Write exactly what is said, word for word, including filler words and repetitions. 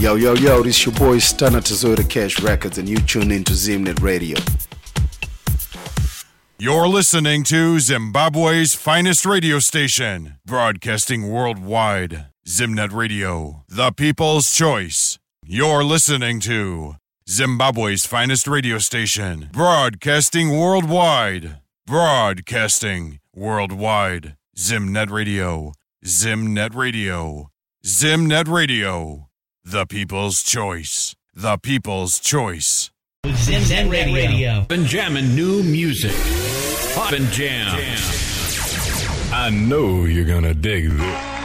Yo, yo, yo, this your boy Stunner Tazota Cash Records, and you tune into Zimnet Radio. You're listening to Zimbabwe's finest radio station, broadcasting worldwide. Zimnet Radio, the people's choice. You're listening to Zimbabwe's finest radio station, broadcasting worldwide. Broadcasting worldwide. Zimnet Radio, Zimnet Radio, Zimnet Radio, the people's choice. The people's choice. Zimnet Radio. Been jamming new music. Pop and jam. I know you're gonna dig this.